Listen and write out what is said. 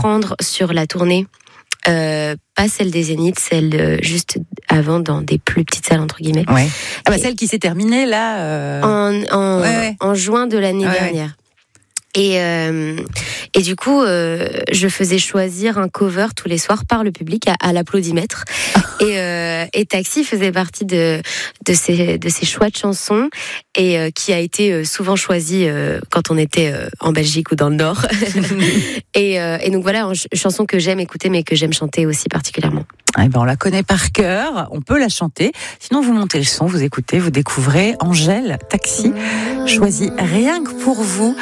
reprendre sur la tournée. Pas celle des Zéniths, celle juste avant dans des plus petites salles entre guillemets. Ouais. Ah bah celle qui s'est terminée là. En juin de l'année dernière. Et du coup, je faisais choisir un cover tous les soirs par le public à l'applaudimètre. Et Taxi faisait partie de ces choix de chansons et qui a été souvent choisi quand on était en Belgique ou dans le Nord. et donc voilà, une chanson que j'aime écouter mais que j'aime chanter aussi particulièrement. Eh ben on la connaît par cœur, on peut la chanter. Sinon, vous montez le son, vous écoutez, vous découvrez Angèle, Taxi, choisi rien que pour vous.